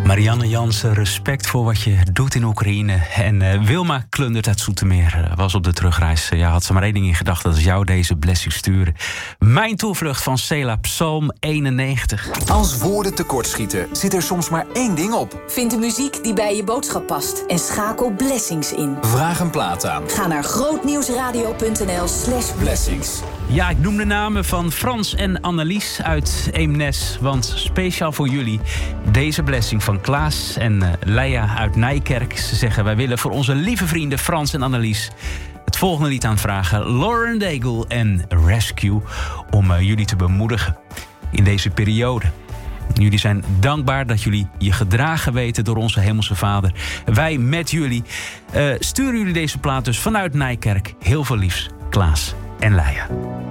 Marianne Jansen, respect voor wat je doet in Oekraïne. En Wilma Klundert uit Zoetermeer was op de terugreis. Had ze maar één ding in gedachten, dat is jou deze blessing sturen. Mijn toevlucht van Sela, Psalm 91. Als woorden tekortschieten, zit er soms maar één ding op. Vind de muziek die bij je boodschap past en schakel Blessings in. Vraag een plaat aan. Ga naar grootnieuwsradio.nl/blessings. Ja, ik noem de namen van Frans en Annelies uit Eemnes. Want speciaal voor jullie deze blessing van Klaas en Leia uit Nijkerk. Ze zeggen, wij willen voor onze lieve vrienden Frans en Annelies het volgende lied aanvragen. Lauren Daigle en Rescue. Om jullie te bemoedigen in deze periode. Jullie zijn dankbaar dat jullie je gedragen weten door onze Hemelse Vader. Wij met jullie sturen jullie deze plaat dus vanuit Nijkerk. Heel veel liefs, Klaas en Leia.